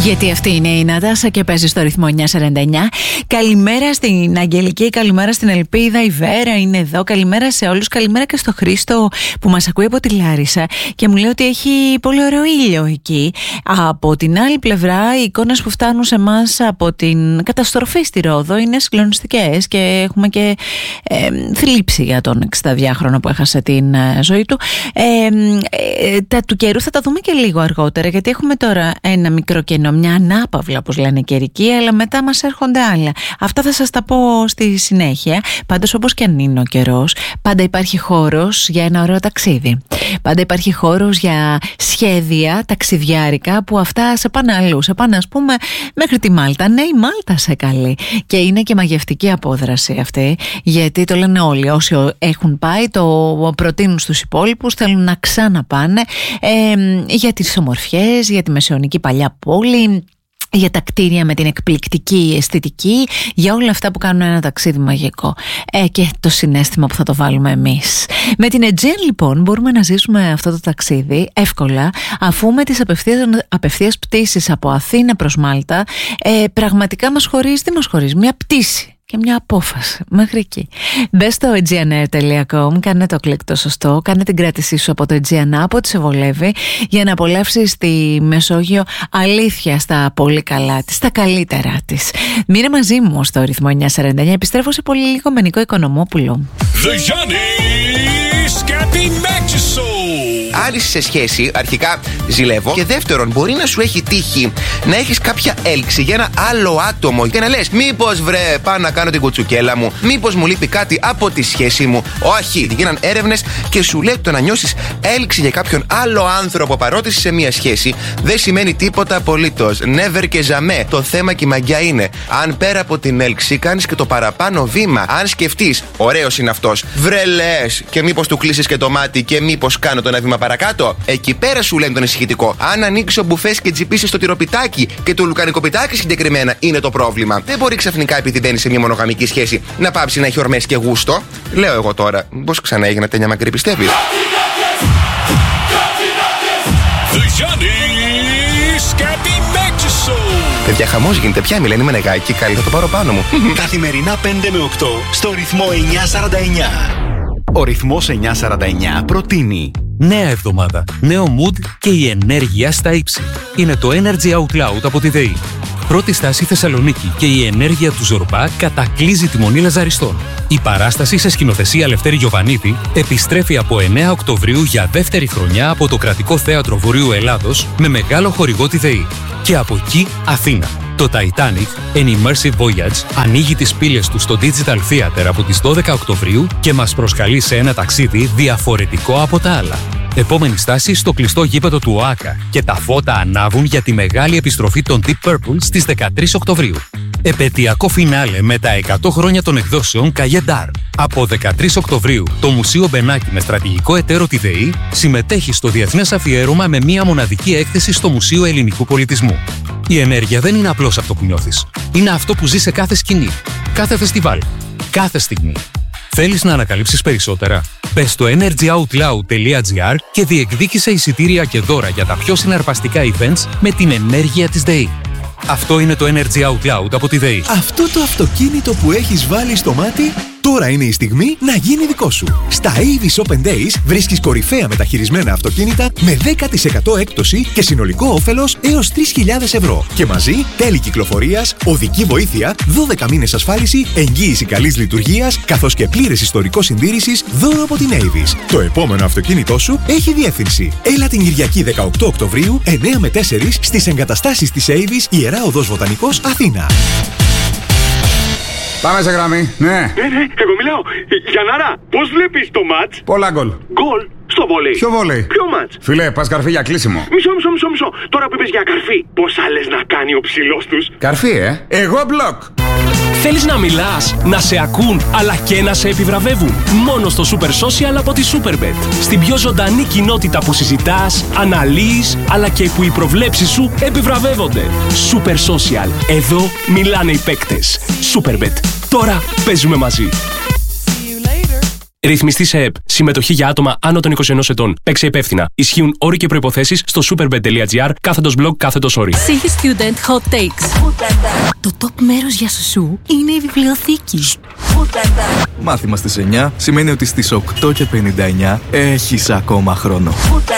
Γιατί αυτή είναι η Νατάσα και παίζει στο ρυθμό 949. Καλημέρα στην Αγγελική, καλημέρα στην Ελπίδα, η Βέρα είναι εδώ. Καλημέρα σε όλους, καλημέρα και στο Χρήστο που μας ακούει από τη Λάρισα και μου λέει ότι έχει πολύ ωραίο ήλιο εκεί. Από την άλλη πλευρά, οι εικόνες που φτάνουν σε εμάς από την καταστροφή στη Ρόδο είναι συγκλονιστικές και έχουμε και θλίψη για τον 62χρονο που έχασε την ζωή του. Τα του καιρού θα τα δούμε και λίγο αργότερα, γιατί έχουμε τώρα ένα μικρό κενό, μια ανάπαυλα όπως λένε καιρική, αλλά μετά μας έρχονται άλλα. Αυτά θα σας τα πω στη συνέχεια. Πάντως, όπως και αν είναι ο καιρός, πάντα υπάρχει χώρος για ένα ωραίο ταξίδι. Πάντα υπάρχει χώρος για σχέδια ταξιδιάρικα που αυτά σε πάνε αλλού. Σε πάνε, ας πούμε, μέχρι τη Μάλτα. Ναι, η Μάλτα σε καλεί. Και είναι και μαγευτική απόδραση αυτή, γιατί το λένε όλοι. Όσοι έχουν πάει, το προτείνουν στους υπόλοιπους, θέλουν να ξαναπάνε για τις ομορφιές, για τη μεσαιωνική παλιά πόλη, για τα κτίρια με την εκπληκτική αισθητική, για όλα αυτά που κάνουν ένα ταξίδι μαγικό και το συναίσθημα που θα το βάλουμε εμείς. Με την Aegean λοιπόν μπορούμε να ζήσουμε αυτό το ταξίδι εύκολα, αφού με τις απευθείας πτήσεις από Αθήνα προς Μάλτα πραγματικά μας χωρίζει, τι μας χωρίζει, μια πτήση και μια απόφαση μέχρι εκεί. Μπες στο aegeanair.com, κάνε το κλικ το σωστό, κάνε την κράτησή σου από το Aegean App, ό,τι σε βολεύει, για να απολαύσεις τη Μεσόγειο αλήθεια στα πολύ καλά της, στα καλύτερά της. Μείνε μαζί μου στο ρυθμό 949. Επιστρέφω σε πολύ λίγο με Νικό Οικονομόπουλο. Αν είσαι σε σχέση, αρχικά ζηλεύω. Και δεύτερον, μπορεί να σου έχει τύχει να έχεις κάποια έλξη για ένα άλλο άτομο και να λες, μήπως βρε, πάω να κάνω την κουτσουκέλα μου, μήπως μου λείπει κάτι από τη σχέση μου. Όχι, γίναν έρευνες και σου λέει το να νιώσεις έλξη για κάποιον άλλο άνθρωπο παρότι είσαι σε μια σχέση δεν σημαίνει τίποτα απολύτως. Never και jamais. Το θέμα και η μαγιά είναι, αν πέρα από την έλξη κάνεις και το παραπάνω βήμα, αν σκεφτείς, ωραίος είναι αυτός, βρε λες, και μήπως του κλείσεις και το μάτι και μήπως κάνω το ένα βήμα παρακάτω. Εκεί πέρα σου λένε το ανησυχητικό. Αν ανοίξω μπουφές και τσιπήσεις το τυροπιτάκι και το λουκανικοπιτάκι συγκεκριμένα είναι το πρόβλημα. Δεν μπορεί ξαφνικά επειδή μπαίνει σε μια μονογαμική σχέση να πάψει να έχει ορμές και γούστο. Λέω εγώ τώρα, πώς ξανά έγινε τέτοια μακρύ, πιστεύεις? Παιδιά, χαμός γίνεται πια, μιλένει με νεγάκι, καλή θα το πάρω πάνω μου. Καθημερινά 5 με 8 στο ρυθμό 949. Ο ρυθμός 949 προτείνει νέα εβδομάδα, νέο mood και η ενέργεια στα ύψη. Είναι το Energy Out Loud από τη ΔΕΗ. Πρώτη στάση Θεσσαλονίκη και η ενέργεια του Ζορμπά κατακλείζει τη Μονή Λαζαριστών. Η παράσταση σε σκηνοθεσία Λευτέρη Γιοβανίδη επιστρέφει από 9 Οκτωβρίου για δεύτερη χρονιά από το Κρατικό Θέατρο Βορείου Ελλάδος με μεγάλο χορηγό τη ΔΕΗ. Και από εκεί Αθήνα. Το Titanic, An Immersive Voyage, ανοίγει τις πύλες του στο Digital Theater από τις 12 Οκτωβρίου και μας προσκαλεί σε ένα ταξίδι διαφορετικό από τα άλλα. Επόμενη στάση στο κλειστό γήπεδο του ΟΑΚΑ και τα φώτα ανάβουν για τη μεγάλη επιστροφή των Deep Purple στις 13 Οκτωβρίου. Επαιτειακό φινάλε με τα 100 χρόνια των εκδόσεων Καγεντάρ. Από 13 Οκτωβρίου, το Μουσείο Μπενάκη με στρατηγικό εταίρο τη ΔΕΗ συμμετέχει στο διεθνές αφιέρωμα με μία μοναδική έκθεση στο Μουσείο Ελληνικού Πολιτισμού. Η ενέργεια δεν είναι απλώς αυτό που νιώθεις. Είναι αυτό που ζει σε κάθε σκηνή, κάθε φεστιβάλ, κάθε στιγμή. Θέλεις να ανακαλύψεις περισσότερα? Μπες στο energyoutloud.gr και διεκδίκησε εισιτήρια και δώρα για τα πιο συναρπαστικά events με την ενέργεια της ΔΕΗ. Αυτό είναι το Energy Out Loud από τη ΔΕΗ. Αυτό το αυτοκίνητο που έχεις βάλει στο μάτι, τώρα είναι η στιγμή να γίνει δικό σου. Στα Avis Open Days βρίσκεις κορυφαία μεταχειρισμένα αυτοκίνητα με 10% έκπτωση και συνολικό όφελος έως 3.000 ευρώ. Και μαζί τέλη κυκλοφορίας, οδική βοήθεια, 12 μήνες ασφάλιση, εγγύηση καλής λειτουργίας, καθώς και πλήρες ιστορικό συντήρησης δώρο από την Avis. Το επόμενο αυτοκίνητό σου έχει διεύθυνση. Έλα την Κυριακή 18 Οκτωβρίου, 9 με 4 στις εγκαταστάσεις της Avis, Ιερά Οδός Βοτανικός, Αθήνα. Πάμε σε γραμμή, ναι. Ναι, εγώ μιλάω. Γιαννάρα, πώς βλέπεις το μάτς? Πολλά γκολ. Γκολ στο βόλεϊ. Ποιο βόλεϊ? Ποιο μάτς? Φίλε, πας καρφί για κλείσιμο. Μισό. Τώρα που είπες για καρφί, πόσα λες να κάνει ο ψηλός τους? Καρφί, Εγώ μπλοκ. Θέλεις να μιλάς, να σε ακούν, αλλά και να σε επιβραβεύουν? Μόνο στο Super Social από τη Superbet. Στην πιο ζωντανή κοινότητα που συζητάς, αναλύεις, αλλά και που οι προβλέψεις σου επιβραβεύονται. Super Social. Εδώ μιλάνε οι παίκτες. Superbet. Τώρα παίζουμε μαζί. Ρυθμιστή σε ΕΠ. Συμμετοχή για άτομα άνω των 21 ετών. Παίξε υπεύθυνα. Ισχύουν όροι και προϋποθέσεις στο superbet.gr/blog/όροι. Sige Student Hot Takes. Το top μέρος για σουσού είναι η βιβλιοθήκη. Μάθημα στις 9 σημαίνει ότι στις 8:59 έχεις ακόμα χρόνο.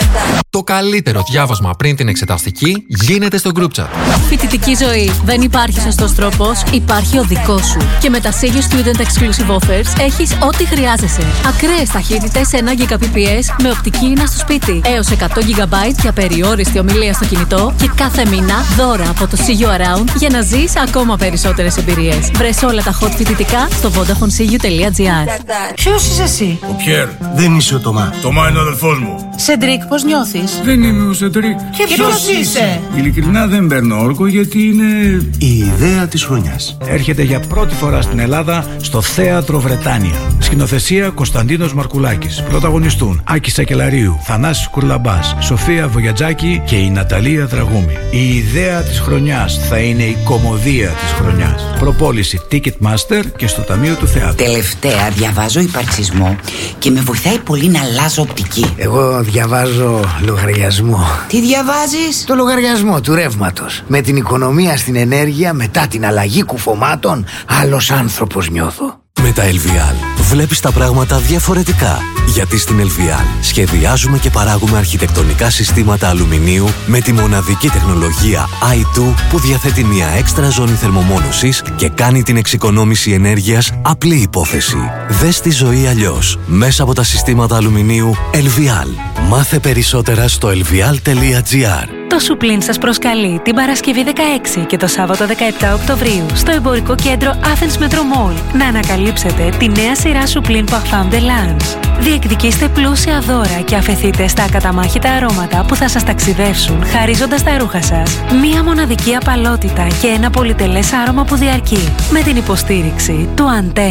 Το καλύτερο διάβασμα πριν την εξεταστική γίνεται στο group chat. Φοιτητική ζωή. Δεν υπάρχει σωστός τρόπος, υπάρχει ο δικός σου. Και με τα Sige Student Exclusive Offers έχεις ό,τι χρειάζεσαι. Ακραίες ταχύτητες 1 Gbps με οπτική ίνα στο σπίτι. Έως 100 GB για περιόριστη ομιλία στο κινητό. Και κάθε μήνα δώρα από το See You Around για να ζεις ακόμα περισσότερες εμπειρίες. Βρες όλα τα hot φοιτητικά στο VodafoneSeeYou.gr. Ποιος είσαι εσύ? Ο Πιέρ. Δεν είσαι ο Τωμά. Τωμά είναι ο αδελφός μου. Σεντρίκ, πώς νιώθεις? Δεν είμαι ο Σεντρίκ. Και ποιος είσαι? Ειλικρινά δεν παίρνω όρκο γιατί είναι η ιδέα της χρονιάς. Έρχεται για πρώτη φορά στην Ελλάδα στο Θέατρο Βρετάνια. Σκηνοθεσία Κωνσταντίνος Μαρκουλάκης. Πρωταγωνιστούν Άκη Σακελαρίου, Θανάσης Κουρλαμπάς, Σοφία Βογιατζάκη και η Ναταλία Δραγούμη. Η ιδέα της χρονιάς θα είναι η κωμωδία της χρονιάς. Προπόληση Ticketmaster και στο Ταμείο του Θεάτρου. Τελευταία διαβάζω υπαρξισμό και με βοηθάει πολύ να αλλάζω οπτική. Εγώ διαβάζω λογαριασμό. Τι διαβάζεις? Το λογαριασμό του ρεύματος. Με την οικονομία στην ενέργεια μετά την αλλαγή κουφωμάτων, άλλος άνθρωπος νιώθω. Με τα LVL βλέπεις τα πράγματα διαφορετικά. Γιατί στην LVL σχεδιάζουμε και παράγουμε αρχιτεκτονικά συστήματα αλουμινίου με τη μοναδική τεχνολογία i2 που διαθέτει μια έξτρα ζώνη θερμομόνωσης και κάνει την εξοικονόμηση ενέργειας απλή υπόθεση. Δες τη ζωή αλλιώς μέσα από τα συστήματα αλουμινίου LVL. Μάθε περισσότερα στο lvl.gr. Το Suplin σας προσκαλεί την Παρασκευή 16 και το Σάββατο 17 Οκτωβρίου στο εμπορικό κέντρο Athens Metro Mall να ανακαλύψετε τη νέα σειρά Suplin Parfum de Lange. Διεκδικήστε πλούσια δώρα και αφεθείτε στα ακαταμάχητα αρώματα που θα σας ταξιδεύσουν χαρίζοντας τα ρούχα σας μία μοναδική απαλότητα και ένα πολυτελές άρωμα που διαρκεί με την υποστήριξη του Ante.